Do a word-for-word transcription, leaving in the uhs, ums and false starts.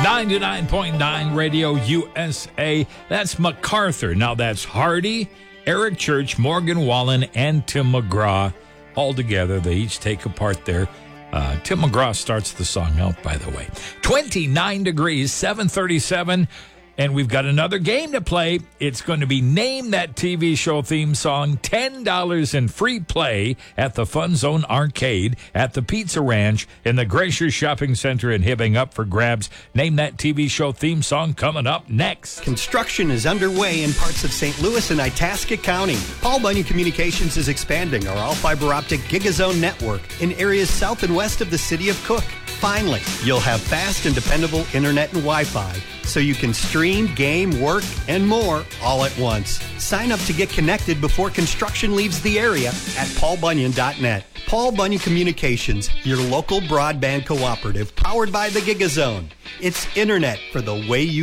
ninety-nine point nine Radio U S A. That's MacArthur. Now that's Hardy, Eric Church, Morgan Wallen, and Tim McGraw. All together, they each take a part there. Uh, Tim McGraw starts the song out, by the way. twenty-nine degrees, seven thirty-seven. And we've got another game to play. It's going to be Name That T V Show theme song. ten dollars in free play at the Fun Zone Arcade at the Pizza Ranch in the Gracious Shopping Center in Hibbing, up for grabs. Name That T V Show theme song coming up next. Construction is underway in parts of Saint Louis and Itasca County. Paul Bunyan Communications is expanding our all-fiber optic GigaZone network in areas south and west of the city of Cook. Finally, you'll have fast and dependable internet and Wi-Fi, so you can stream, game, work, and more all at once. Sign up to get connected before construction leaves the area at paul bunyan dot net. Paul Bunyan Communications, your local broadband cooperative powered by the GigaZone. It's internet for the way you